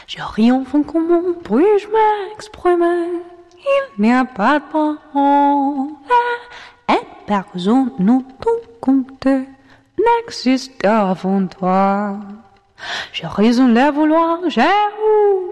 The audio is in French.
Je ris en fond comment puis-je m'exprimer? Il n'y a pas de parole. Et personne n'a tout compté n'existe avant toi. Je ris en les vouloir, j'ai